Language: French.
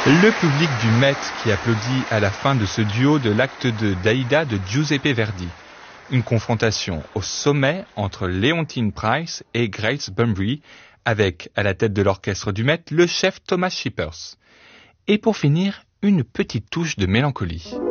Le public du Met qui applaudit à la fin de ce duo de l'acte 2 d'Aïda de Giuseppe Verdi. Une confrontation au sommet entre Leontyne Price et Grace Bumbry, avec à la tête de l'orchestre du Met le chef Thomas Shippers. Et pour finir, une petite touche de mélancolie.